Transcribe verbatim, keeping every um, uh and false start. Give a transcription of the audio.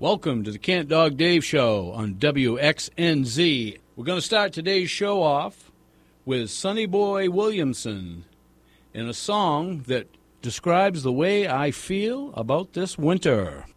Welcome to the Cant Dog Dave Show on W X N Z. We're going to start today's show off with Sonny Boy Williamson in a song that describes the way I feel about this winter.